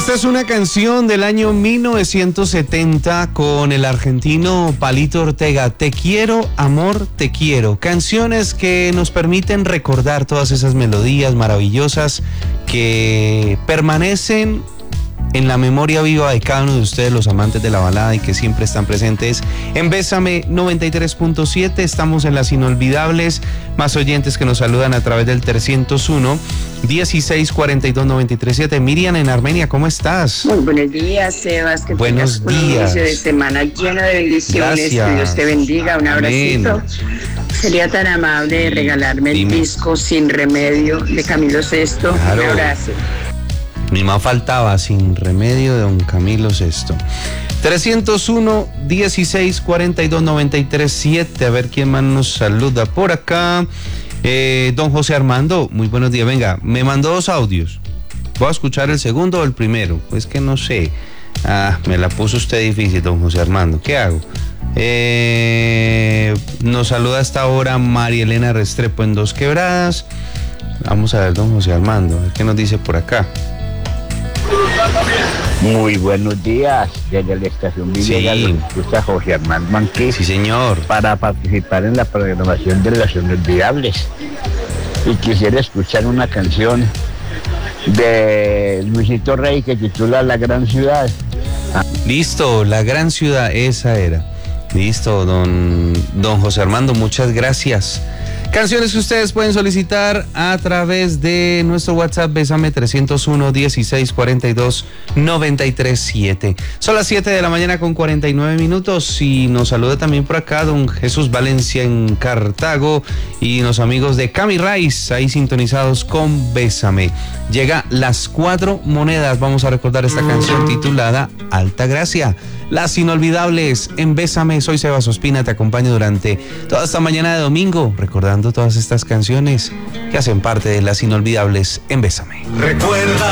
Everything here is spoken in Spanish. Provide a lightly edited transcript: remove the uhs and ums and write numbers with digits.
Esta es una canción del año 1970 con el argentino Palito Ortega. Te quiero, amor, te quiero. Canciones que nos permiten recordar todas esas melodías maravillosas que permanecen en la memoria viva de cada uno de ustedes, los amantes de la balada, y que siempre están presentes en Bésame 93.7. Estamos en Las Inolvidables. Más oyentes que nos saludan a través del 301-1642-937. Miriam en Armenia, ¿cómo estás? Muy buenos días, Sebas. Que buenos días. Un inicio de semana lleno de bendiciones. Gracias. Que Dios te bendiga. Un abracito. Amén. Sería tan amable de regalarme Dime. el disco Sin Remedio de Camilo VI. Claro. Un abrazo. Ni más faltaba, Sin Remedio, de don Camilo VI. 301-1642-937. A ver quién más nos saluda por acá. Don José Armando, muy buenos días. Venga, me mandó 2 audios. ¿Voy a escuchar el segundo o el primero? Pues que no sé. Me la puso usted difícil, don José Armando. ¿Qué hago? Nos saluda a esta hora María Elena Restrepo en Dos Quebradas. Vamos a ver, don José Armando, a ver qué nos dice por acá. Muy buenos días, desde la estación Villegas, Sí. escucha José Armando Manquís, Sí, señor. para participar en la programación de Las Inolvidables. Y quisiera escuchar una canción de Luisito Rey que titula La Gran Ciudad. Listo, La Gran Ciudad, esa era. Listo, don José Armando, muchas gracias. Canciones que ustedes pueden solicitar a través de nuestro WhatsApp Bésame 301-1642-937. Son las 7 de la mañana con 49 minutos y nos saluda también por acá don Jesús Valencia en Cartago y los amigos de Cami Rice ahí sintonizados con Bésame. Llega Las 4 Monedas, vamos a recordar esta canción titulada Alta Gracia. Las Inolvidables en Bésame. Soy Sebas Ospina, te acompaño durante toda esta mañana de domingo, recordando todas estas canciones que hacen parte de Las Inolvidables en Bésame. Recuerda.